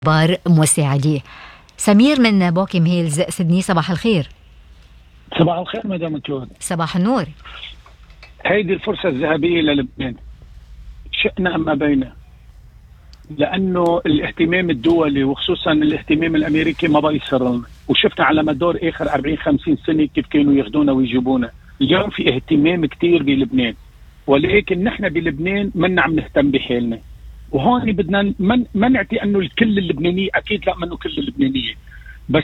بار مساعديه. سمير من بوكيم هيلز سيدني، صباح الخير. صباح الخير مدام كلود. صباح النور. هيدي الفرصة الذهبية للبنان، شئنا أم أبينا، لأنه الاهتمام الدولي وخصوصا الاهتمام الأمريكي ما بقى يسر لنا، وشفنا على مدار آخر 40-50 سنة كيف كانوا ياخدونا ويجيبونا. اليوم في اهتمام كتير بلبنان، ولكن نحن بلبنان منا عم نهتم بحالنا، وهون بدنا ما نعطي أنه الكل اللبنانية، أكيد لا منه كل اللبنانية، بس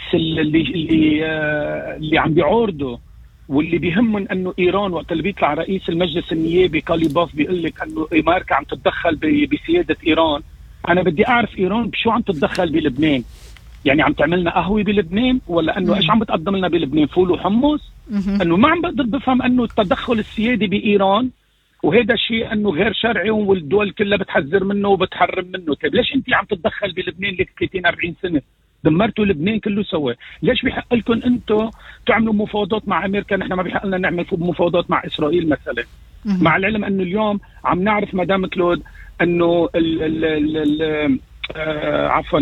اللي عم بيعورضوا واللي بيهمن انه ايران وقت اللي بيطلع رئيس المجلس النيابي كاليباف بيقول لك انه امريكا عم تتدخل بسياده ايران. انا بدي اعرف ايران شو عم تتدخل بلبنان؟ يعني عم تعملنا قهوه بلبنان، ولا انه ايش عم بتقدم لنا بلبنان؟ فول وحمص؟ انه ما عم بقدر بفهم انه التدخل السيادي بايران وهذا شيء انه غير شرعي والدول كلها بتحذر منه وبتحرم منه. طيب ليش انت عم تتدخل بلبنان لك 30-40 سنه؟ دمرتوا لبنان كله سوا. ليش بيحق لكم انتم تعملوا مفاوضات مع امريكا؟ نحن ما بيحق لنا نعمل مفاوضات مع اسرائيل مثلا. مع العلم انه اليوم عم نعرف مدام كلود انه عفوا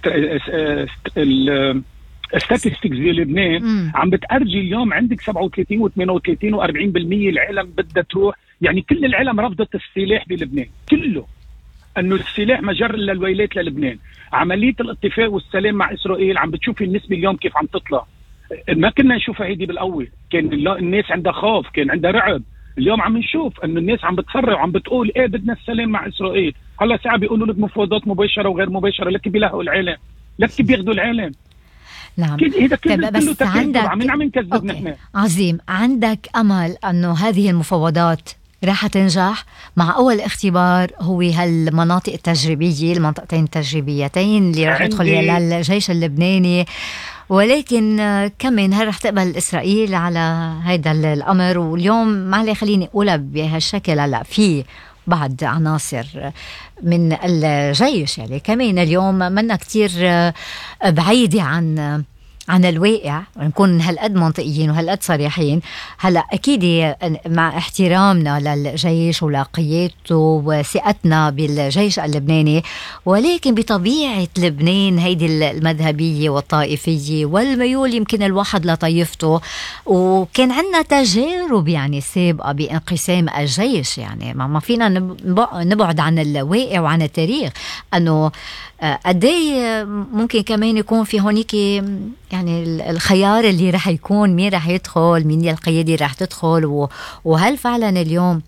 الستاتستكس بلبنان عم بتأرجي اليوم عندك 37 و38 و40% العالم بدها تروح، يعني كل العالم رفضت السلاح بلبنان كله، انه السلاح مجر للويلات للبنان. عمليه الاتفاق والسلام مع اسرائيل عم بتشوفي النسبه اليوم كيف عم تطلع، ما كنا نشوفها هيدي بالاول، كان الناس عندها خوف، كان عندها رعب. اليوم عم نشوف انه الناس عم بتصرح وعم بتقول ايه بدنا السلام مع اسرائيل. هلا ساعه بيقولوا لك مفاوضات مباشره وغير مباشره، لك بيلهوا العالم، لك بياخذوا العالم. نعم هذا كله بس عندك عم نكذب نحن. عظيم، عندك امل انه هذه المفاوضات راح تنجح؟ مع أول اختبار هو هالمناطق التجريبية، المنطقتين التجريبيتين اللي راح يدخل الجيش اللبناني، ولكن كمان هل راح تقبل إسرائيل على هذا الأمر؟ واليوم معلي خليني أقولها بهالشكل، هلأ في بعض عناصر من الجيش يعني كمان اليوم منا كتير بعيدة عن الواقع، نكون هالقد منطقيين وهالقد صريحين. هلا اكيد مع احترامنا للجيش ولقيادته وثقتنا بالجيش اللبناني، ولكن بطبيعه لبنان هيدي المذهبيه والطائفيه والميول يمكن الواحد لطائفته، وكان عندنا تجارب يعني سابقه بانقسام الجيش، يعني ما فينا نبعد عن الواقع وعن التاريخ انه قدي ممكن كمان يكون في هونيك يعني الخيار اللي رح يكون مين رح يدخل، مين القيادة رح تدخل، وهل فعلا اليوم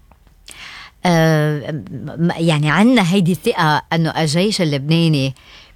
يعني عنا هيدي الثقة أنه الجيش اللبناني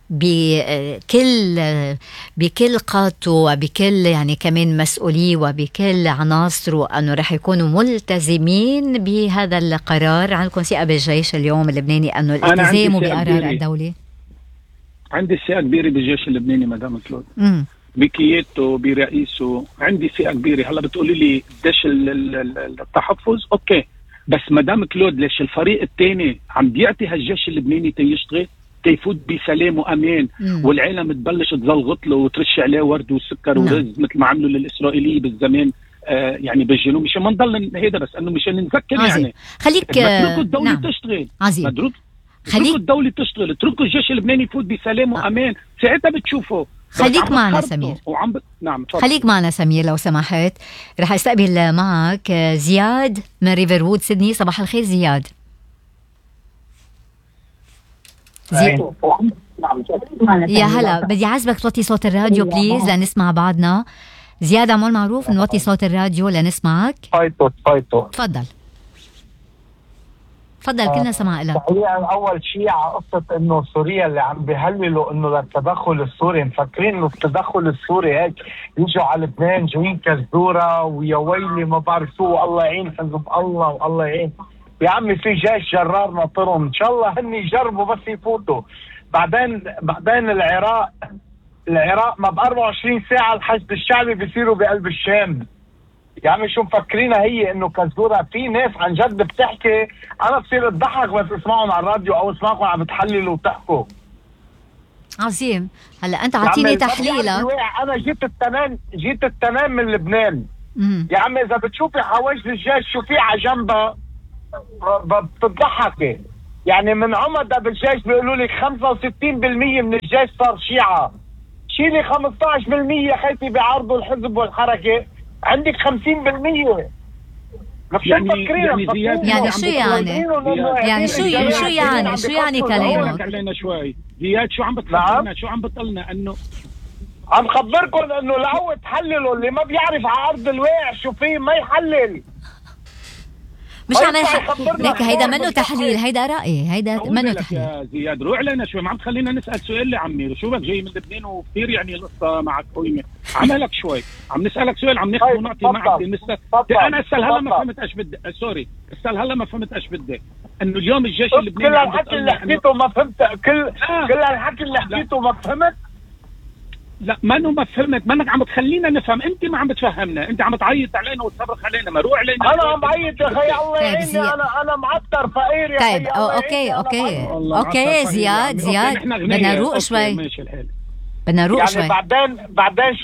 بكل قاته وبكل يعني كمان مسؤوليه وبكل عناصره أنه رح يكونوا ملتزمين بهذا القرار؟ عندكم ثقة بالجيش اليوم اللبناني أنه الالتزام بقرار الدولة؟ عندي ثقة كبيرة بالجيش اللبناني مدام كلود، بقيادته برئيسه عندي ثقة كبيرة. هلا بتقولي لي قديش التحفظ؟ اوكي، بس مدام كلود ليش الفريق الثاني عم بيعطي هالجيش اللبناني تيشتغل تيفوت بسلام وامان، والعالم تبلش تزلغط له وترش عليه ورد وسكر ورز مثل ما عملوا للاسرائيليه بالزمان يعني بالجنوب، مشان ما نضل هيدا بس انه مشان نذكر يعني خليك اتركوا الدولة تشتغل. اتركوا الدولة تشتغل، اتركوا الجيش اللبناني يفوت بسلام وامان، ساعتها بتشوفوا. خليك معنا سمير. نعم خليك معنا سمير لو سمحت. رح استقبل معك زياد من ريفروود سيدني. صباح الخير زياد. يا هلا، بدي عزبك توطي صوت الراديو بليز لنسمع بعضنا. زياد عمول معروف نوطي صوت الراديو لنسمعك. فايتو تفضل كلنا سمع لك. اول شيء على قصه انه سوريا اللي عم بيهللوا انه للتدخل السوري، مفكرين انه التدخل السوري هيك يجوا على لبنان جايين كزدوره ويا ويلي ما بعرف شو، الله يعين حزب الله والله يعين. يا عمي في جيش جرار ناطرهم، ان شاء الله هن يجربوا بس يفوتوا. بعدين العراق ما ب 24 ساعه الحشد الشعبي بيصيروا بقلب الشام. يا عمي شو مفكرينها هي انه كزدوره؟ في ناس عن جد بتحكي انا بصير اضحك بس اسمعهم على الراديو او اسمعكم عم بتحللوا وتحكوا. عظيم. هلا انت عطيني تحليلك. انا جيت التمام من لبنان. يا عمي اذا بتشوفي حواجز الجيش شو في على جنبها بتضحكي. يعني من عمدة بالجيش بيقولوا لك 65% من الجيش صار شيعة، شيلي 15% خيتي بيعارضوا الحزب والحركة، عندك 50%. يعني شو يعني كلامك؟ علينا شوي زياد، شو عم بتخبرنا؟ شو عم بتقلنا؟ انه عم خبركم انه لو تحللوا اللي ما بيعرف على ارض الواقع شو فيه ما يحلل. مش عم لك هيدا منه تحليل، هيدا رأي، هيدا منه تحليل. يا زياد روح علينا شوي، ما عم تخلينا نسأل سؤال يا عمي. شو بك جاي من لبنان وكثير يعني القصة معك قويمة. عملك شوي عم نسألك سؤال، عم ناخذ ونعطي معك. انا اسأل هلا ما فهمت ايش بدك. سوري اسأل هلا ما فهمت ايش بدك. انه اليوم الجيش اللبناني كل الحكي اللي حكيته ما فهمت. كل الحكي اللي حكيته ما فهمت. لا ما فهمت، منك عم تخلينا نفهم. انت ما عم بتفهمنا، انت عم تعيط علينا وتصرخ علينا. ما روح علينا. انا عم بعيط يا خي الله يعيني. انا معتر فقير يا خي. طيب اوكي زياد بدنا نروق شوي. بدنا نروق شوي. بعدين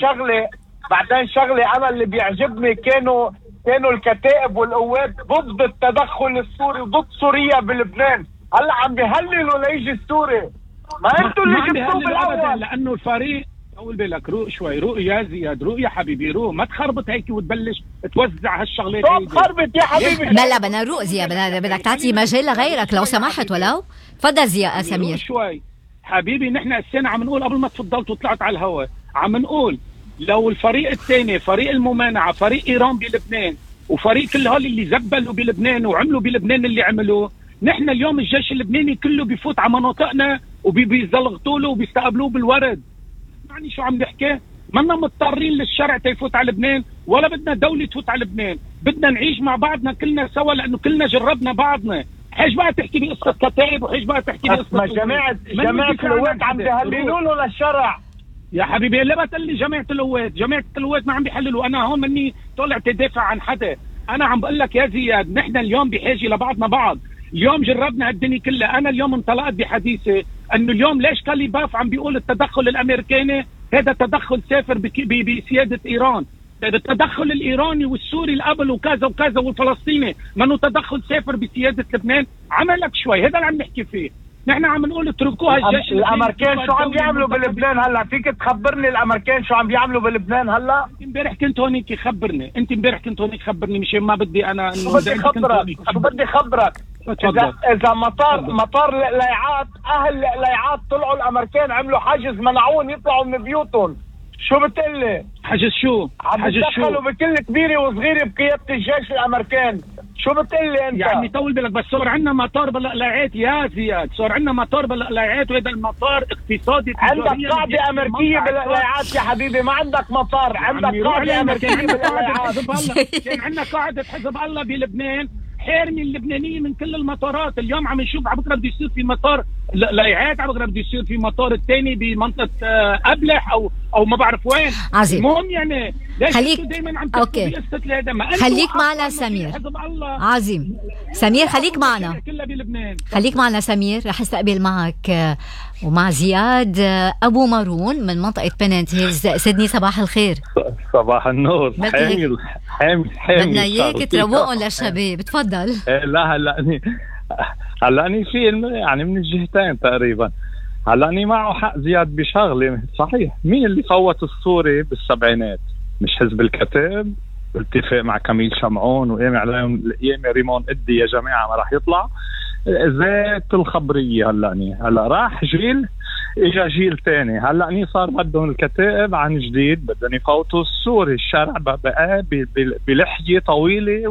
شغله انا اللي بيعجبني كانوا الكتائب والقوات ضد التدخل السوري وضد سوريا بلبنان. هلا عم بيهللوا ليجي السوري. ما انتوا اللي جبتوه بالاول. لانه الفريق أقول بالك روق شوي. روق يا زياد، روق يا حبيبي، روق. ما تخربط هيك وتبلش توزع هالشغلات. تخربط يا حبيبي. لا بدنا نروق زياد، بدك تعطي مجال لغيرك لو سمحت. ولو تفضل زياد سمير. شوي حبيبي، نحن السنة عم نقول قبل ما تفضلت وطلعت على الهواء، عم نقول لو الفريق الثاني فريق الممانعة، فريق إيران بلبنان وفريق كل هول اللي زبلوا بلبنان وعملوا بلبنان اللي عملوه، نحن اليوم الجيش اللبناني كله بيفوت على مناطقنا وبيزلغطوا له وبيستقبلوه بالورد. يعني شو عم نحكي؟ منا مضطرين للشرع تيفوت على لبنان، ولا بدنا دولة تفوت على لبنان. بدنا نعيش مع بعضنا كلنا سوا، لأنه كلنا جربنا بعضنا. حيش بقى تحكي بقصة كتائب وحيش بقى تحكي بقصة جماعة القوات عم بيهللوا له للشرع. يا حبيبي لا بتقول لي جماعة القوات ما عم بيحللوا. أنا هون مني طلع تدافع عن حدا. أنا عم بقول لك يا زياد، نحن اليوم بحاجة لبعضنا بعض. اليوم جربنا الدنيا كلها. أنا اليوم انطلقت بحديثي أنه اليوم ليش كاليباف عم بيقول التدخل الأمريكاني هذا تدخل سافر بسيادة إيران. التدخل الإيراني والسوري القبل وكذا وكذا والفلسطيني منه تدخل سافر بسيادة لبنان. عملك شوي، هذا اللي عم نحكي فيه. نحن عم نقول اتركوها الجيش. الامريكان شو عم بيعملوا بلبنان هلا؟ فيك تخبرني الامريكان شو عم بيعملوا بلبنان هلا؟ امبارح كنت هونيك خبرني. انت امبارح كنت هونيك خبرني، مشان ما بدي انا شو بدي خبرك اذا مطار ليعات، اهل ليعات طلعوا الامريكان عملوا حاجز منعون يطلعوا من بيوتهم. شو بتقلي؟ حجز شو؟ عم يتدخلوا بكل كبيره وصغيره بقياده الجيش الامريكان. شو بتقلي انت؟ يعني طول بالك، بس صار عندنا مطار بالقلاعات يا زياد، صار عندنا مطار بالقلاعات، وهذا المطار اقتصادي. عندك قاعده امريكيه بالقلاعات يا حبيبي، ما عندك مطار، عندك قاعده امريكيه بالقلاعات. كان عندنا قاعده حزب الله بلبنان حارمي اللبنانيين من كل المطارات. اليوم عم نشوف على بكره بده يصير في مطار ليعات، على بكره بده يصير في مطار الثاني بمنطقه ابلح او ما بعرف وين. عظيم. المهم يعني خليك دائما عم اوكي خليك معنا سمير. عظيم سمير، خليك معنا. خليك معنا سمير. رح استقبل معك ومع زياد ابو مارون من منطقه بننت هيلز. سيدني صباح الخير. صباح النور. حامل بدنا اياك تروقهم للشباب. تفضل. لا هلأني في يعني من الجهتين تقريبا. هلأني معه حق زياد بشغله صحيح. مين اللي فوت السوري بالسبعينات؟ مش حزب الكتائب بالاتفاق مع كميل شمعون وقام عليهم ريمون ادي يا جماعه ما راح يطلع. ذات الخبريه. هلا راح جيل اجا جيل تاني. هلأني صار بدهم الكتائب عن جديد، بدهم يفوتوا السوري. الشارع بقى بلحية طويلة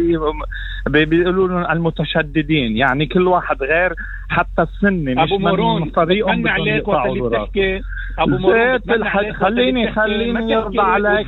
وبيقولوا لهم المتشددين، يعني كل واحد غير حتى السنة. مش أبو مارون طريقهم عليك وقت اللي بتحكي. أبو مارون خليني يرضى عليك.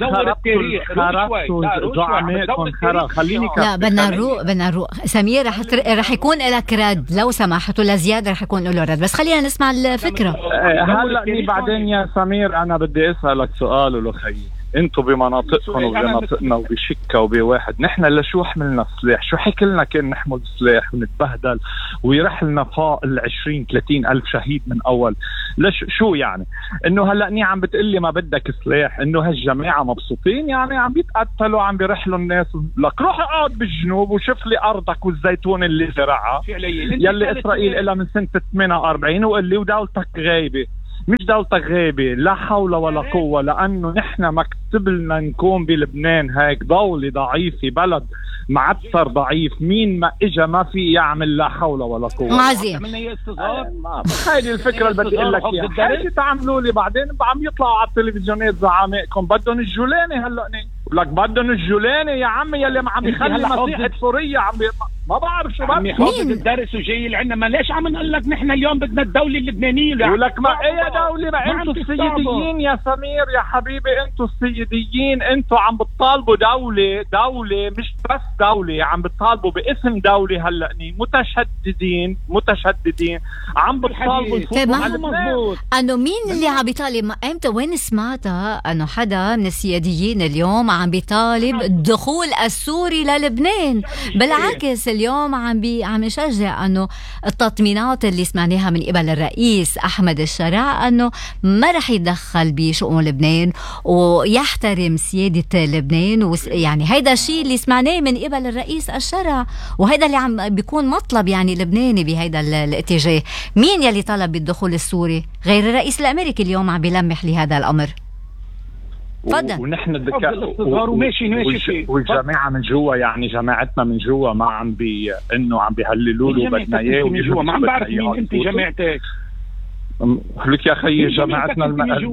خربت زعمائكم خليني. لا بدنا نروق. سمير رح يكون لك رد لو سمحت، ولا زياد رح يكون له رد، بس خلينا نسمع الفكرة. هلأ بعدين يا سمير أنا بدي أسألك سؤال ولو خيي. انتوا بمناطقكم وبمناطقنا وبشكة وبواحد. نحن لشو حملنا السلاح؟ شو حكلنا كان نحمل السلاح ونتبهدل ويرح لنا فوق 20-30 ألف شهيد من أول؟ ليش شو يعني؟ إنه هلأ عم بتقلي ما بدك سلاح؟ إنه هالجماعة مبسوطين يعني عم بيتقتلوا عم بيرحلوا الناس؟ لك روح اقعد بالجنوب وشوف لي أرضك والزيتون اللي زرعها يلي إسرائيل إلا من سنة 48 وقال لي ودولتك غايبة. مش دولتك غايبة، لا حول ولا قوة، لأنه نحن مكتب لنا نكون بلبنان هيك دولة ضعيفة، بلد معتر ضعيف. مين ما إجا ما في يعمل لا حول ولا قوة. عظيم. هاي الفكرة اللي بدي أقول لك إياها. هيك تعملوا لي بعدين عم يطلعوا على التلفزيونات زعامائكم بدهم الجولاني. هلأ لك بدهم الجولاني يا عمي يلي عم يخلي مسيحة سوريا عم ما بعرف شو عم يحافظ الدرس وجاي لعنا. ما ليش عم نقول لك نحن اليوم بدنا الدولة اللبنانية؟ ولك ما اي دولة؟ ما انتوا السيديين يا سمير يا حبيبي، انتوا السيديين. انتوا عم بتطالبوا دولة مش بس دولة، عم بتطالبوا باسم دولة. هلأني متشددين عم بتطالبوا مضبوط. انه مين اللي عم بيطالب؟ امتى وين سمعتها انه حدا من السياديين اليوم عم بيطالب الدخول السوري للبنان؟ بالعكس اليوم عم يشجع انه التطمينات اللي سمعناها من قبل الرئيس احمد الشرع انه ما رح يتدخل بشؤون لبنان ويحترم سيادة لبنان. يعني هيدا الشيء اللي سمعناه من قبل الرئيس الشرع، وهيدا اللي عم بيكون مطلب يعني لبناني بهيدا الاتجاه. مين يلي طلب بالدخول السوري غير الرئيس الامريكي اليوم عم بيلمح لهذا الامر؟ تفضل. ونحن والجماعة من جوا، يعني جماعتنا من جوا ما عم انه عم بيهللوا له بدنا اياه من جوا. ما عم بعرف مين انت جماعتك. لك يا خيي جماعتنا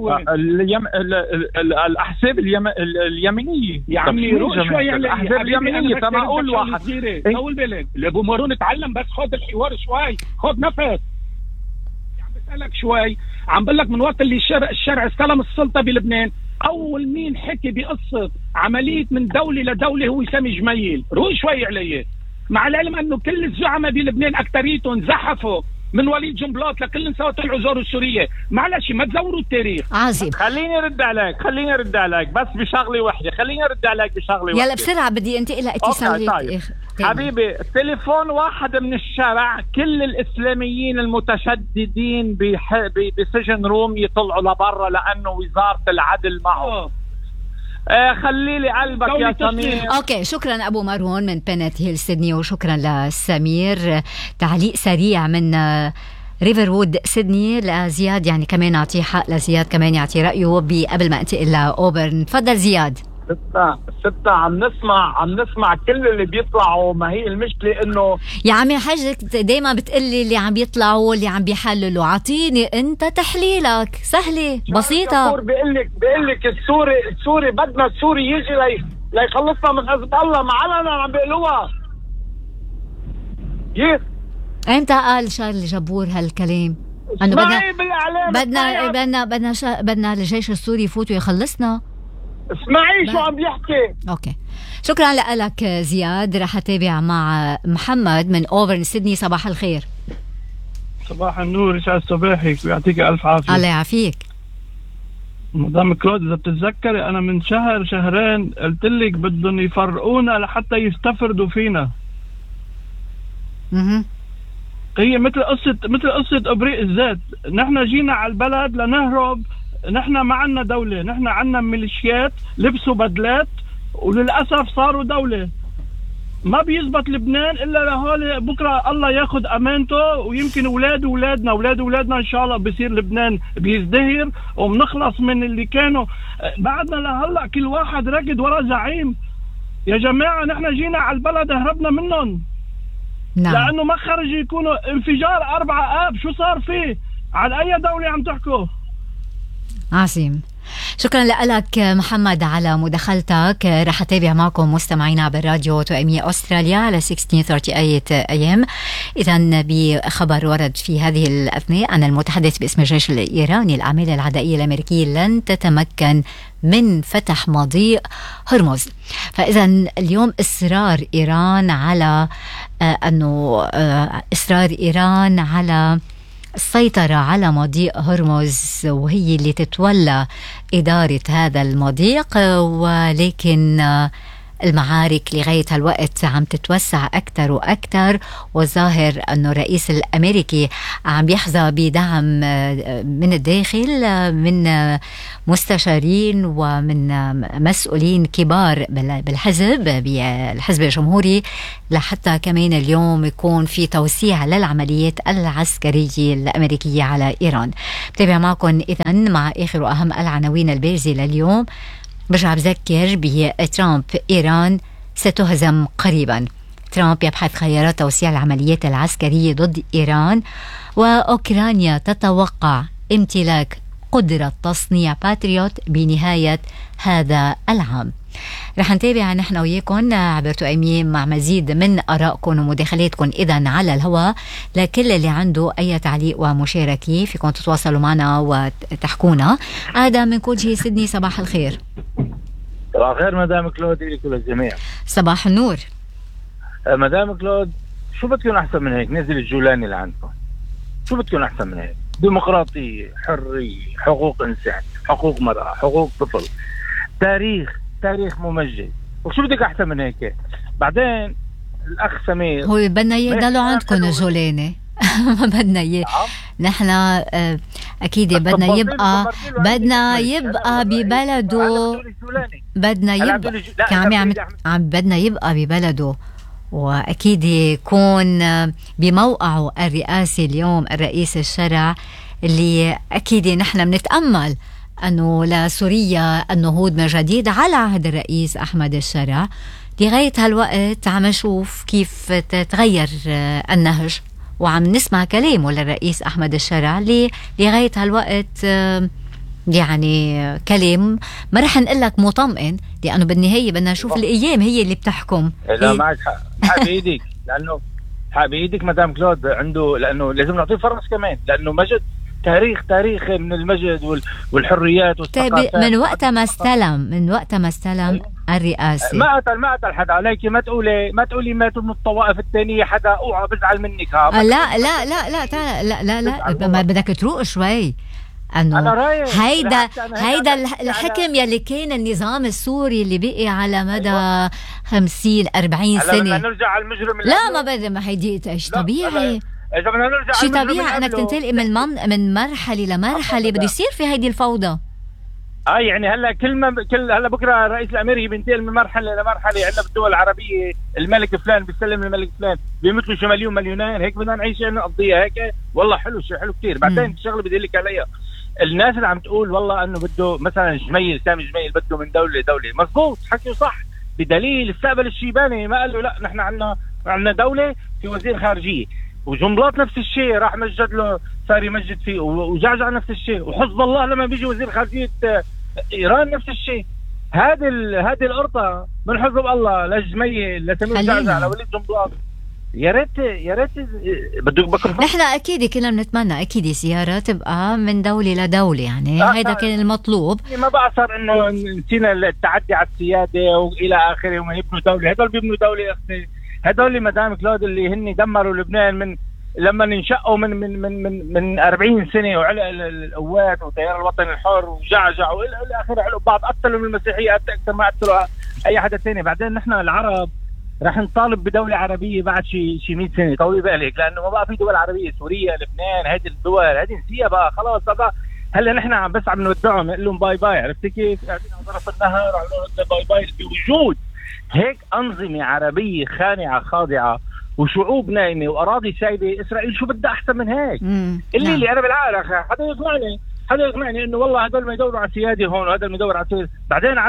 الاحزاب اليمينيه يا عمي روح شوي على الاحزاب اليمينيه. فما اقول واحد طول بالك لابو مارون اتعلم، بس خد الحوار شوي، خد نفس. عم بسألك شوي، عم بقول لك من وقت اللي الشرع استلم السلطة بلبنان أول مين حكي بقصة عملية من دولة لدولة هو سامي جميل. روح شوي عليه، مع العلم أنه كل الزعماء بلبنان أكتريتهم زحفوا من وليد جنبلاط لكل سوا طلعوا زوروا سوريا. معلش ما تزوروا التاريخ. عظيم. خليني ارد عليك بس بشغله وحده. يلا بسرعه بدي انتقل لاتصال. طيب. حبيبي تليفون واحد من الشارع كل الاسلاميين المتشددين بسجن روم يطلعوا لبرا لانه وزاره العدل معه. خلي لي قلبك يا سمير. اوكي شكرا ابو مارون من بنت هيل سيدني، وشكرا لسمير. تعليق سريع من ريفر وود سيدني لزياد، يعني كمان اعطيه حق لزياد كمان يعطي رايه قبل ما انتقل لاوبرن. تفضل زياد. ستة عم نسمع كل اللي بيطلعوا. ما هي المشكلة انه يا عمي حاجك دايما بتقلي اللي عم بيطلعوا واللي عم بيحللوا. عطيني انت تحليلك، سهلة بسيطة. بيقول لك السوري بدنا السوري يجي ليخلصنا من حزب الله. معلنا عم بيقولوها. امتى قال شارلي جبور هالكلام؟ انه بدنا الجيش السوري يفوت ويخلصنا؟ اسمعي شو عم بيحكي. اوكي شكرا لك زياد. رح اتابع مع محمد من اوبرن سيدني. صباح الخير. صباح النور، يسعد صباحك ويعطيك الف عافيه. الله يعافيك. مدام كلود اذا بتتذكري انا من شهرين قلت لك بدهم يفرقونا لحتى يستفردوا فينا. هي مثل قصه ابريق الذات. نحن جينا على البلد لنهرب. نحن ما عنا دولة، نحن عنا ميليشيات لبسوا بدلات وللأسف صاروا دولة. ما بيزبط لبنان إلا لهول. بكرة الله ياخد أمانته ويمكن أولاد أولادنا إن شاء الله بيصير لبنان بيزدهر وبنخلص من اللي كانوا. بعدنا لهلأ كل واحد راكد ورا زعيم. يا جماعة نحن جينا على البلد هربنا منهم. نعم. لأنه ما خرج يكونوا انفجار 4 آب. شو صار فيه؟ على أي دولة عم تحكوا؟ عظيم. شكرا لك محمد على مداخلتك. رح أتابع معكم مستمعينا بالراديو توأمية أستراليا على 1638 AM. إذن بخبر ورد في هذه الأثناء أن المتحدث باسم الجيش الإيراني الأعمال العدائية الأمريكية لن تتمكن من فتح مضيق هرمز. فإذا اليوم إصرار إيران على السيطرة على مضيق هرمز وهي اللي تتولى إدارة هذا المضيق، ولكن المعارك لغاية هالوقت عم تتوسع أكثر وأكثر، والظاهر أنه الرئيس الأمريكي عم بيحظى بدعم من الداخل، من مستشارين ومن مسؤولين كبار بالحزب الجمهوري، لحتى كمان اليوم يكون في توسيع للعمليات العسكرية الأمريكية على إيران. بتابع معكم إذن مع آخر وأهم العناوين البارزة لليوم. برجع بذكر بترامب: إيران ستهزم قريبا. ترامب يبحث خيارات توسيع العمليات العسكرية ضد إيران. وأوكرانيا تتوقع امتلاك قدرة تصنيع باتريوت بنهاية هذا العام. رح نتابع نحن وياكم عبر تقييم مع مزيد من آرائكم ومداخلاتكم إذن على الهواء. لكل اللي عنده أي تعليق ومشاركة فيكم تتواصلوا معنا وتحكونا. هذا من كل شيء سيدني، صباح الخير. صباح الخير مدام كلود لكل الجميع. صباح النور مدام كلود، شو بدكم أحسن من هيك؟ نزل الجولاني اللي عندكم، شو بدكم أحسن من هيك؟ ديمقراطية، حرية، حقوق إنسان، حقوق مرأة، حقوق طفل، تاريخ ممجد، وشو بدك أحسن من هيك؟ بعدين الأخ سمير هو بدنا يضلوا عندكم الجولاني ما بدنا نحن أكيد بدنا يبقى ببلده، بدنا يبقى ببلده، وأكيد يكون بموقعه الرئاسي اليوم الرئيس الشرع، اللي أكيد نحن بنتأمل أنه لسوريا النهوض من جديد على عهد الرئيس أحمد الشرع. لغاية هالوقت عم نشوف كيف تتغير النهج، وعم نسمع كلامه للرئيس أحمد الشرع اللي لغاية هالوقت يعني كلام ما رح نقلك مطمئن، لأنه بالنهاية بدنا نشوف الأيام هي اللي بتحكم. لا معك حق بإيدك، لأنه حق بإيدك مدام كلود عنده، لأنه لازم نعطيه فرص كمان، لأنه مجد تاريخ من المجد والحريات والثقافات. من وقت ما استلم الرئاسة ما قتل حدا، عليكي ما تقولي ماتوا من الطوائف الثانية حدا، اوعى بزعل منك. لا لا لا لا لا لا ما بدك تروق شوي، انه هيدا الحكم يلي كان النظام السوري اللي بقي على مدى 50-40 سنة. نرجع على المجرم، لا ما بدنا، ما هيدي ايش طبيعي، شيء طبيعي انك تنتقل من مرحله لمرحله، بده يصير في هيدي الفوضى. يعني هلا بكره الرئيس الامريكي بينتقل من مرحله لمرحله. عندنا بالدول العربيه الملك فلان بيسلم الملك فلان، بيمثلوا شي مليونين هيك بدنا نعيش نقضيها هيك. والله حلو، شيء حلو كثير. بعدين الشغله بدي لك عليها، الناس اللي عم تقول والله انه بده مثلا سامي جميل بده من دوله، مزبوط، حكي صح، بدليل استقبل الشيباني ما قال له لا نحن عندنا دوله في وزير خارجيه، وجنبلاط نفس الشيء راح مجد له، صار يمجد فيه، وجعجع نفس الشيء، وحزب الله لما بيجي وزير خارجيه ايران نفس الشيء. هذه القرطه من حزب الله لجميل لسمير جعجع لوليد جنبلاط. يا ريت نحن اكيد كلنا بنتمنى اكيد سياره تبقى من دوله لدوله، يعني هذا كان المطلوب. ما بعصر انه نسينا التعدي على السياده والى اخره، وما يبنوا دوله. هدول بيبنوا دوله يا اختي، هدول مدام كلود اللي هن دمروا لبنان من لما انشقوا من 40 سنه، وعلق القوات وتيار الوطن الحر وجعجع والى اخره، علقوا بعض، قتلوا من المسيحيه اكثر ما قتلوا اي حدا ثاني. بعدين نحن العرب رح نطالب بدوله عربيه بعد شي 100 سنه، طولي بالك، لانه ما بقى في دول عربيه. سوريا، لبنان، هذه الدول هذه نسيها بقى خلاص بقى. هلا نحن بس عم نودعهم، نقول لهم باي باي، عرفت كيف؟ قاعدين على طرف النهر وعم نقول باي باي بوجود هيك أنظمة عربية خانعة خاضعة وشعوب نايمة وأراضي سايبة. إسرائيل شو بدها أحسن من هيك؟ اللي أنا بالعالم حدا يقنعني إنه والله هذول ما يدوروا على سيادة هون وهذا ما يدور على سيادة. بعدين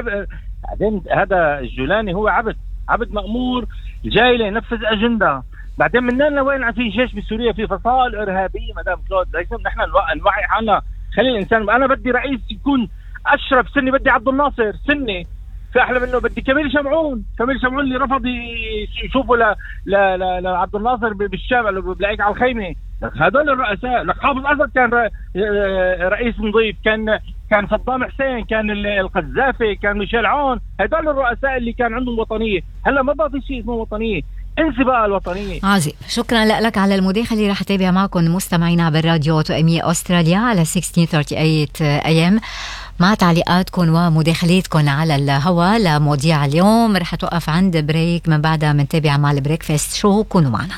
هذا الجولاني هو عبد مأمور جاي لينفذ أجندة. بعدين من لنا وين في جيش بسوريا، في فصائل إرهابية مدام كلود. لازم نحن نوعي حالنا، خلي الإنسان. أنا بدي رئيس يكون أشرف سني، بدي عبد الناصر سني في أحلى منه، بدي كميل شمعون اللي رفض يشوفوا لعبد الناصر بالشام بلاقيك على الخيمة. هذول الرؤساء. لك حافظ أسد كان رئيس نظيف، كان صدام حسين، كان القذافي، كان ميشيل عون. هذول الرؤساء اللي كان عندهم وطنية. هلا ما بقى في شيء اسمه وطنية. انسي بقى الوطنية. عظيم، شكرا لك على المداخلة. رح اتابع معكم مستمعين عبر راديو توأمية أستراليا على 1638 AM مع تعليقاتكم ومداخلاتكم على الهواء لمواضيع اليوم. رح توقف عند بريك، من بعدها منتابع مع البريكفاست شو. كونوا معنا.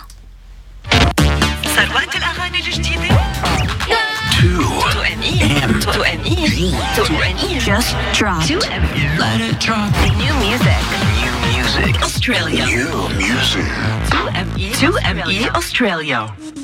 ثروات الأغاني الجديدة Just drop. Let it drop. New music. Australia. New music. 2ME Australia.